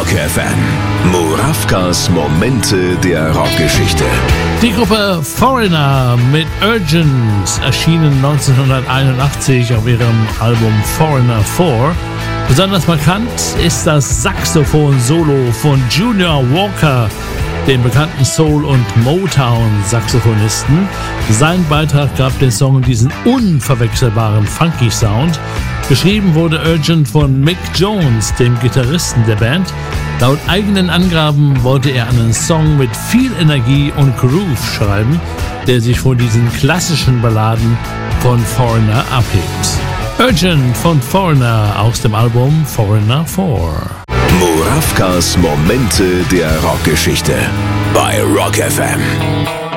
Rock FM. Murawkas Momente der Rockgeschichte. Die Gruppe Foreigner mit Urgent erschienen 1981 auf ihrem Album Foreigner 4. Besonders markant ist das Saxophon-Solo von Junior Walker, dem bekannten Soul- und Motown-Saxophonisten. Sein Beitrag gab dem Song diesen unverwechselbaren Funky-Sound. Geschrieben wurde Urgent von Mick Jones, dem Gitarristen der Band. Laut eigenen Angaben wollte er einen Song mit viel Energie und Groove schreiben, der sich von diesen klassischen Balladen von Foreigner abhebt. Urgent von Foreigner aus dem Album Foreigner 4. Murawkas Momente der Rockgeschichte bei Rock FM.